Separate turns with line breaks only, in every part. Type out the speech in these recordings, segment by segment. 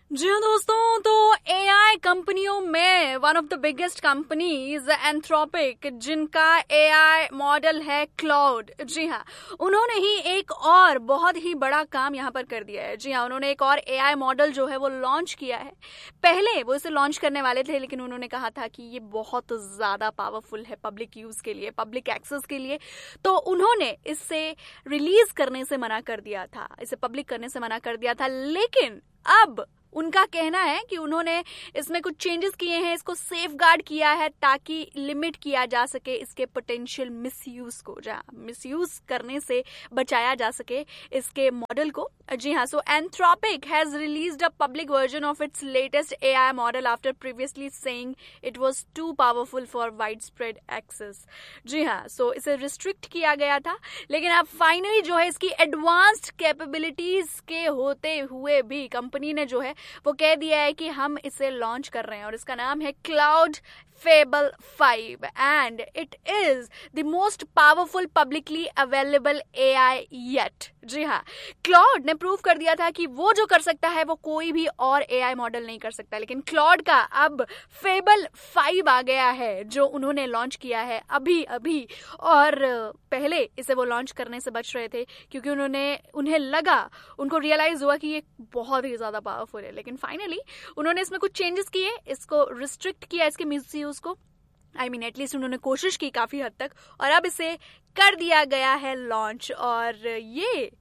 जी हाँ दोस्तों, तो एआई कंपनियों में one of the biggest companies Anthropic, जिनका एआई मॉडल है क्लाउड। जी हाँ, उन्होंने ही एक और बहुत ही बड़ा काम यहाँ पर कर दिया है। जी हाँ, उन्होंने एक और एआई मॉडल जो है वो लॉन्च किया है। पहले वो इसे लॉन्च करने वाले थे, लेकिन उन्होंने कहा था कि ये बहुत ज्यादा पावरफुल है पब्लिक यूज के लिए, पब्लिक एक्सेस के लिए, तो उन्होंने इसे रिलीज करने से मना कर दिया था, इसे पब्लिक करने से मना कर दिया था। लेकिन अब उनका कहना है कि उन्होंने इसमें कुछ चेंजेस किए हैं, इसको सेफ गार्ड किया है ताकि लिमिट किया जा सके इसके पोटेंशियल मिसयूज को, जहाँ मिसयूज करने से बचाया जा सके इसके मॉडल को। जी हाँ, सो Anthropic has released a public version of its latest AI model after previously saying it was to powerful for wide spread access. जी हाँ, सो इसे रिस्ट्रिक्ट किया गया था, लेकिन अब फाइनली जो है इसकी एडवांस्ड कैपेबिलिटीज के होते हुए भी कंपनी ने जो है वो कह दिया है कि हम इसे लॉन्च कर रहे हैं और इसका नाम है cloud fable 5 and it is the most powerful publicly available AI yet. जी हाँ, क्लाउड ने प्रूव कर दिया था कि वो जो कर सकता है वो कोई भी और एआई मॉडल नहीं कर सकता, लेकिन क्लाउड का अब फेबल 5 आ गया है जो उन्होंने लॉन्च किया है अभी अभी। और पहले इसे वो लॉन्च करने से बच रहे थे क्योंकि उन्हें लगा, उनको रियलाइज हुआ कि ये बहुत ही ज्यादा पावरफुल है, लेकिन फाइनली उन्होंने इसमें कुछ चेंजेस किए, इसको रिस्ट्रिक्ट किया, इसके मिसयूज को। एटलीस्ट उन्होंने कोशिश की काफी हद तक, और अब इसे कर दिया गया है लॉन्च। और ये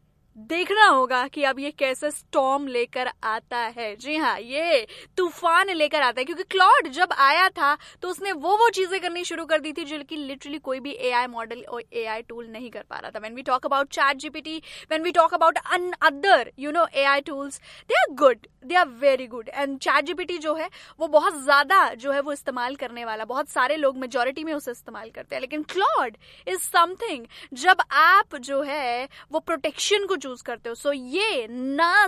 देखना होगा कि अब ये कैसे स्टॉर्म लेकर आता है। जी हाँ, ये तूफान लेकर आता है, क्योंकि क्लाउड जब आया था तो उसने वो चीजें करनी शुरू कर दी थी जो कि लिटरली कोई भी एआई मॉडल और एआई टूल नहीं कर पा रहा था। When we talk about chat GPT, when we talk about other AI tools, they are good, they are very good. And chat GPT जो है वो बहुत ज्यादा जो है वो इस्तेमाल करने वाला, बहुत सारे लोग मेजोरिटी में उसे इस्तेमाल करते हैं, लेकिन क्लाउड इज समथिंग जब आप जो है वो प्रोटेक्शन को चूज करते हो। सो ये ना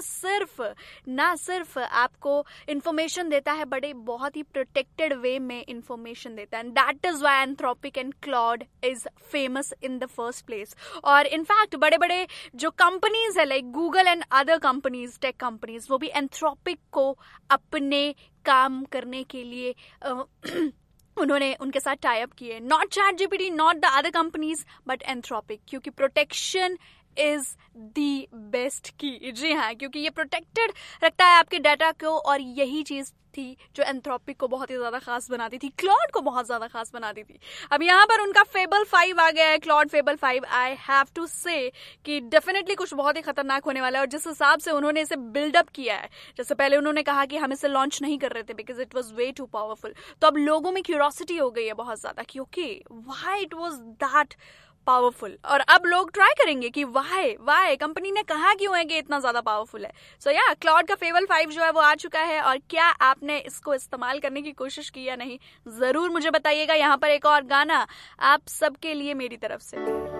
सिर्फ आपको इंफॉर्मेशन देता है, बड़े बहुत ही प्रोटेक्टेड वे में इंफॉर्मेशन देता है। And that is why Anthropic and cloud is famous in the first place. और इनफैक्ट बड़े बड़े जो कंपनीज है like Google and other companies, tech companies, वो भी एंथ्रोपिक को अपने काम करने के लिए उन्होंने उनके साथ टाई अप किए। Not chat GPT, not the other companies, but Anthropic, क्योंकि प्रोटेक्शन इज दी बेस्ट की। जी हाँ, क्योंकि ये प्रोटेक्टेड रखता है आपके डाटा को, और यही चीज थी जो एंथ्रोपिक को बहुत ही ज्यादा खास बनाती थी, क्लाउड को बहुत ज्यादा खास बनाती थी। अब यहाँ पर उनका फेबल 5 आ गया है, cloud fable 5। I have to से कि डेफिनेटली कुछ बहुत ही खतरनाक होने वाला है। और जिस हिसाब से उन्होंने इसे बिल्डअप किया है, जैसे पहले उन्होंने कहा कि हम इसे लॉन्च नहीं कर रहे थे because it was way to powerful, तो अब लोगों में क्यूरियोसिटी हो गई है बहुत ज्यादा कि okay, why it was that powerful. और अब लोग ट्राई करेंगे कि वाई कंपनी ने कहा क्यों है कि इतना ज्यादा पावरफुल है। सो या क्लाउड का फेबल 5 जो है वो आ चुका है, और क्या आपने इसको इस्तेमाल करने की कोशिश की या नहीं, जरूर मुझे बताइएगा। यहाँ पर एक और गाना आप सबके लिए मेरी तरफ से।